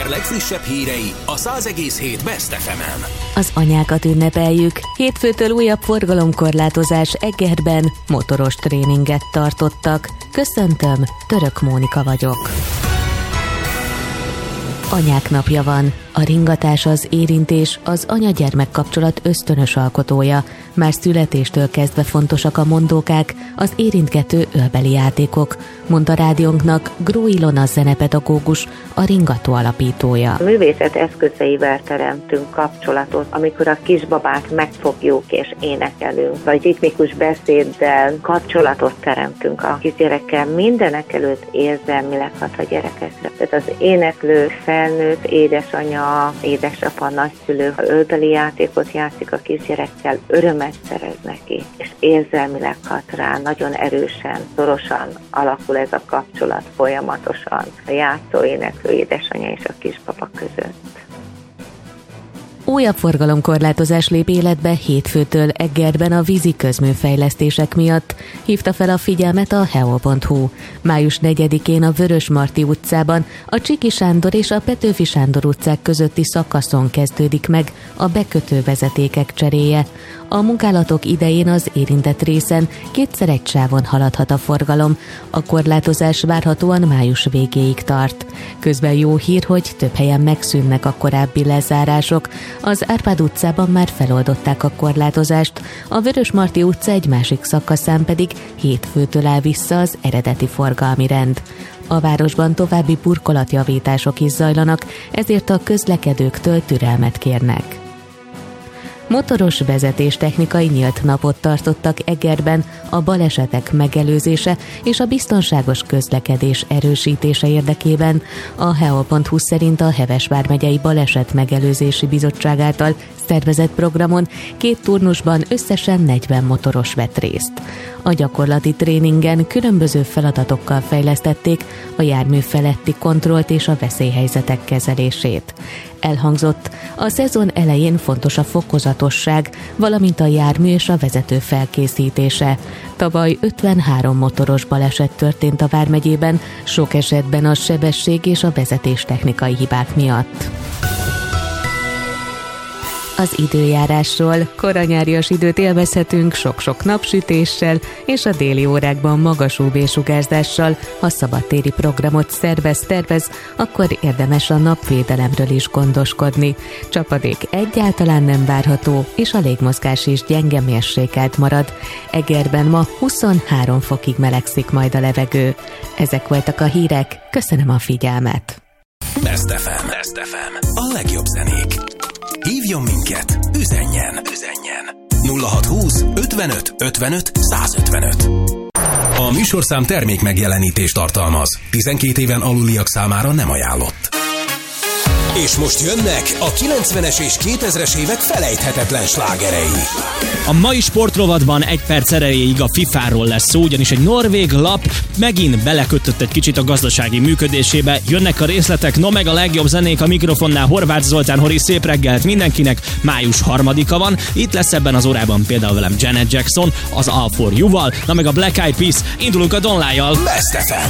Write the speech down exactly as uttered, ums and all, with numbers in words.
Eger legfrissebb hírei a száz egész hét Best ef emen. Az anyákat ünnepeljük. Hétfőtől újabb forgalomkorlátozás Egerben, motoros tréninget tartottak. Köszöntöm, Török Mónika vagyok. Anyák napja van. A ringatás, az érintés, az anya-gyermek kapcsolat ösztönös alkotója. Már születéstől kezdve fontosak a mondókák, az érintgető ölbeli játékok, mondta rádiónknak Gró Ilona zenepedagógus, a Ringató alapítója. A művészet eszközeivel teremtünk kapcsolatot, amikor a kisbabát megfogjuk és énekelünk, vagy ritmikus beszéddel kapcsolatot teremtünk a kisgyerekkel, mindenek előtt érzelmileg hat a gyerekekre. Tehát az éneklő, felnőtt, édesanyja, édesapa, nagyszülő, ha ölbeli játékot játszik a kisgyerekkel, örömet szerez neki, és érzelmileg hat rá, nagyon erősen, szorosan alakul ez a kapcsolat folyamatosan a játszó, éneklő édesanyja és a kisbaba között. Újabb forgalomkorlátozás lép életbe hétfőtől Egerben a vízi közműfejlesztések miatt, hívta fel a figyelmet a heo pont hu. május negyedikén a Vörösmarty utcában, a Csiki Sándor és a Petőfi Sándor utcák közötti szakaszon kezdődik meg a bekötő vezetékek cseréje. A munkálatok idején az érintett részen kétszer egy sávon haladhat a forgalom, a korlátozás várhatóan május végéig tart. Közben jó hír, hogy több helyen megszűnnek a korábbi lezárások. Az Árpád utcában már feloldották a korlátozást, a Vörösmarty utca egy másik szakaszán pedig hétfőtől áll vissza az eredeti forgalmi rend. A városban további burkolatjavítások is zajlanak, ezért a közlekedőktől türelmet kérnek. Motoros vezetéstechnikai nyílt napot tartottak Egerben a balesetek megelőzése és a biztonságos közlekedés erősítése érdekében. A heo pont hu szerint a Heves vármegyei Baleset Megelőzési Bizottság által szervezett programon két turnusban összesen negyven motoros vett részt. A gyakorlati tréningen különböző feladatokkal fejlesztették a jármű feletti kontrollt és a veszélyhelyzetek kezelését. Elhangzott, a szezon elején fontos a fokozatosság, valamint a jármű és a vezető felkészítése. Tavaly ötvenhárom motoros baleset történt a vármegyében, sok esetben a sebesség és a vezetéstechnikai hibák miatt. Az időjárásról: koranyárias időt élvezhetünk sok-sok napsütéssel és a déli órákban magas ú vé-sugárzással. Ha szabadtéri programot szervez, tervez, akkor érdemes a napvédelemről is gondoskodni. Csapadék egyáltalán nem várható, és a légmozgás is gyenge mérsékelt marad. Egerben ma huszonhárom fokig melegszik majd a levegő. Ezek voltak a hírek, köszönöm a figyelmet. Best ef em. Best ef em. A legjobb zenék. Hívjon minket, üzenjen, üzenjen. nulla hat húsz ötvenöt ötvenöt százötvenöt. A műsorszám termék megjelenítést tartalmaz. tizenkét éven aluliak számára nem ajánlott. És most jönnek a kilencvenes és kétezres évek felejthetetlen slágerei. A mai sportrovatban egy perc erejéig a fifáról lesz szó, ugyanis egy norvég lap megint belekötött egy kicsit a gazdasági működésébe. Jönnek a részletek, no meg a legjobb zenék, a mikrofonnál Horváth Zoltán. Hori, szép reggelt mindenkinek. Május harmadika van, itt lesz ebben az órában például velem Janet Jackson, az All For You-val, na meg a Black Eyed Peas. Indulunk a Donlájjal. Best ef em.